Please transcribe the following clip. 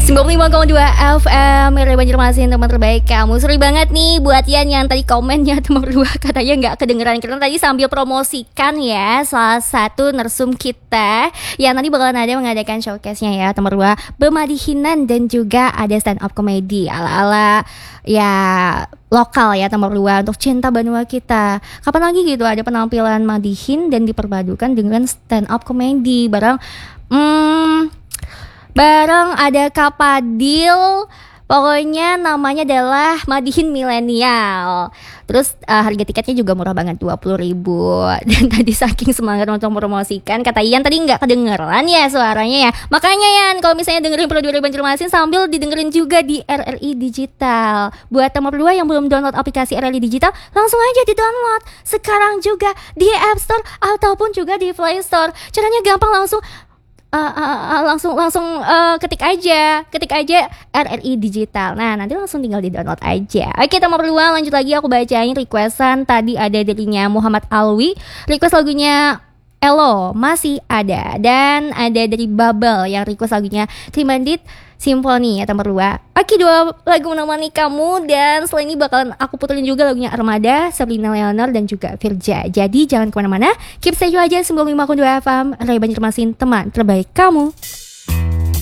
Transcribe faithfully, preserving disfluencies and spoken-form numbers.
sembilan puluh lima koma dua F M Area Banjarmasin, teman terbaik kamu. Sorry banget nih buat Yan yang tadi komennya teman berdua katanya nggak kedengeran, karena tadi sambil promosikan ya salah satu narsum kita yang nanti bakalan ada mengadakan showcase-nya ya teman berdua, Bemadihinan, dan juga ada stand up comedy ala-ala ya lokal ya teman berdua untuk cinta Banua kita. Kapan lagi gitu ada penampilan madihin dan diperpadukan dengan stand up comedy bareng hmm bareng ada Kapadil, pokoknya namanya adalah Madihin Milenial. Terus uh, harga tiketnya juga murah banget, dua puluh ribu. Dan tadi saking semangat untuk mempromosikan, kata Ian tadi nggak kedengeran ya suaranya ya. Makanya Yan, kalau misalnya dengerin Pro dua Banjarmasin sambil didengerin juga di R R I Digital. Buat teman berdua yang belum download aplikasi R R I Digital, langsung aja di-download sekarang juga di App Store ataupun juga di Play Store. Caranya gampang, langsung Uh, uh, uh, langsung langsung uh, ketik aja ketik aja R R I Digital. Nah nanti langsung tinggal di download aja. Oke teman berdua, lanjut lagi aku bacain requestan. Tadi ada darinya Muhammad Alwi, request lagunya Elo Masih Ada, dan ada dari Babel yang request lagunya Clean Bandit Symphony ya teman berdua. Oke, dua lagu menemani kamu, dan setelah ini bakalan aku puterin juga lagunya Armada, Sabrina Leonard, dan juga Virja. Jadi jangan kemana-mana, keep stay aja sembilan puluh lima koma dua F M Rai Banjarmasin, teman terbaik kamu.